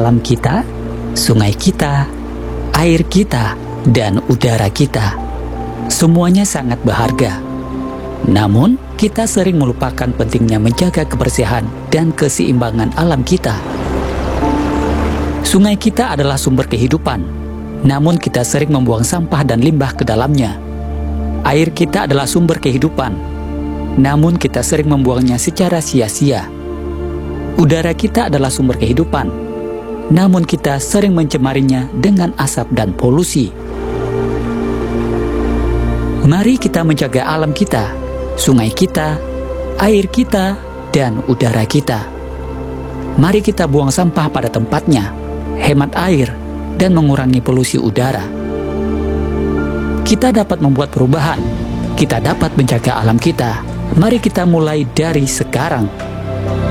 alam kita, sungai kita, air kita, dan udara kita. Semuanya sangat berharga. Namun, kita sering melupakan pentingnya menjaga kebersihan dan keseimbangan alam kita. Sungai kita adalah sumber kehidupan, namun kita sering membuang sampah dan limbah ke dalamnya. Air kita adalah sumber kehidupan, namun kita sering membuangnya secara sia-sia. Udara kita adalah sumber kehidupan, namun kita sering mencemarinya dengan asap dan polusi. Mari kita menjaga alam kita, sungai kita, air kita, dan udara kita. Mari kita buang sampah pada tempatnya, hemat air, dan mengurangi polusi udara. Kita dapat membuat perubahan. Kita dapat menjaga alam kita. Mari kita mulai dari sekarang.